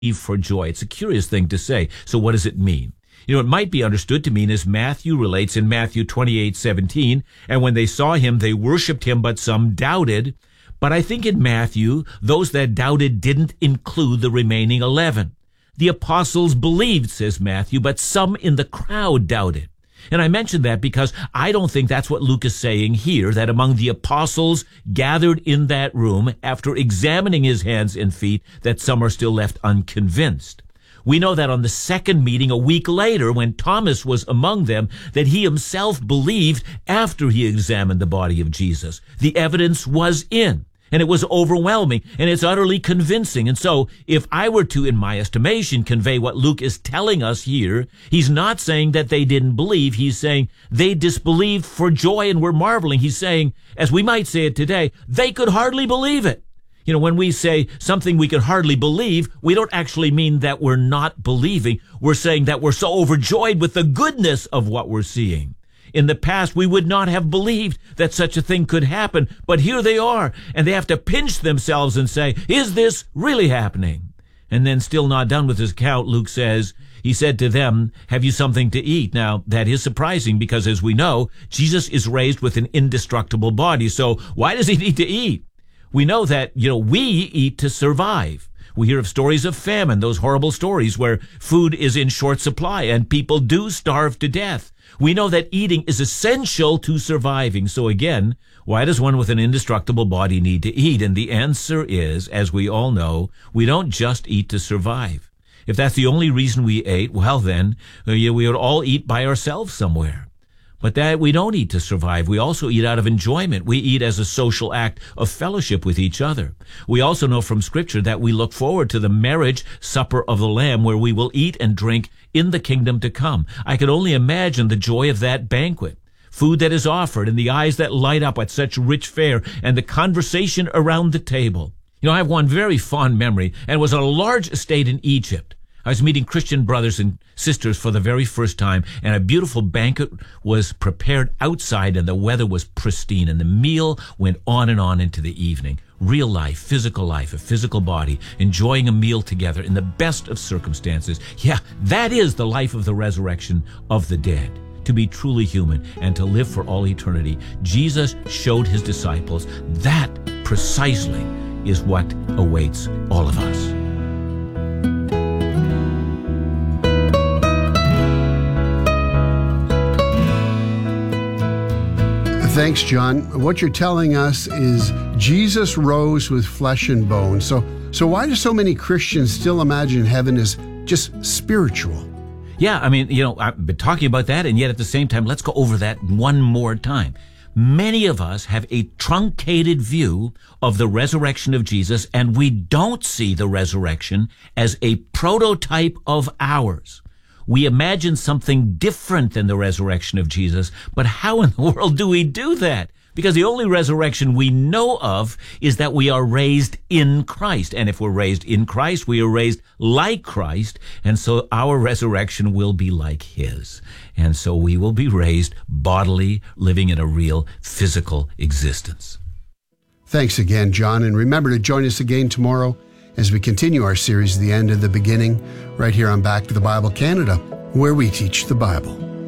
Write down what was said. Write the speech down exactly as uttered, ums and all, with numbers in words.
for joy. It's a curious thing to say. So what does it mean? You know, it might be understood to mean, as Matthew relates in Matthew twenty-eight seventeen, and when they saw him, they worshipped him, but some doubted. But I think in Matthew, those that doubted didn't include the remaining eleven. The apostles believed, says Matthew, but some in the crowd doubted. And I mention that because I don't think that's what Luke is saying here, that among the apostles gathered in that room, after examining his hands and feet, that some are still left unconvinced. We know that on the second meeting a week later, when Thomas was among them, that he himself believed after he examined the body of Jesus. The evidence was in, and it was overwhelming, and it's utterly convincing. And so, if I were to, in my estimation, convey what Luke is telling us here, he's not saying that they didn't believe. He's saying they disbelieved for joy and were marveling. He's saying, as we might say it today, they could hardly believe it. You know, when we say something we can hardly believe, we don't actually mean that we're not believing. We're saying that we're so overjoyed with the goodness of what we're seeing. In the past, we would not have believed that such a thing could happen, but here they are, and they have to pinch themselves and say, is this really happening? And then, still not done with his account, Luke says, he said to them, have you something to eat? Now, that is surprising because, as we know, Jesus is raised with an indestructible body, so why does he need to eat? We know that, you know, we eat to survive. We hear of stories of famine, those horrible stories where food is in short supply and people do starve to death. We know that eating is essential to surviving. So again, why does one with an indestructible body need to eat? And the answer is, as we all know, we don't just eat to survive. If that's the only reason we ate, well then, we would all eat by ourselves somewhere. But that we don't eat to survive. We also eat out of enjoyment. We eat as a social act of fellowship with each other. We also know from Scripture that we look forward to the marriage supper of the Lamb, where we will eat and drink in the kingdom to come. I can only imagine the joy of that banquet. Food that is offered and the eyes that light up at such rich fare and the conversation around the table. You know, I have one very fond memory, and it was on a large estate in Egypt. I was meeting Christian brothers and sisters for the very first time, and a beautiful banquet was prepared outside, and the weather was pristine, and the meal went on and on into the evening. Real life, physical life, a physical body, enjoying a meal together in the best of circumstances. Yeah, that is the life of the resurrection of the dead. To be truly human and to live for all eternity. Jesus showed his disciples that precisely is what awaits all of us. Thanks, John. What you're telling us is Jesus rose with flesh and bone. So, so why do so many Christians still imagine heaven as just spiritual? Yeah, I mean, you know, I've been talking about that, and yet at the same time, let's go over that one more time. Many of us have a truncated view of the resurrection of Jesus, and we don't see the resurrection as a prototype of ours. We imagine something different than the resurrection of Jesus, but how in the world do we do that? Because the only resurrection we know of is that we are raised in Christ. And if we're raised in Christ, we are raised like Christ. And so our resurrection will be like his. And so we will be raised bodily, living in a real physical existence. Thanks again, John. And remember to join us again tomorrow as we continue our series, The End of the Beginning, right here on Back to the Bible Canada, where we teach the Bible.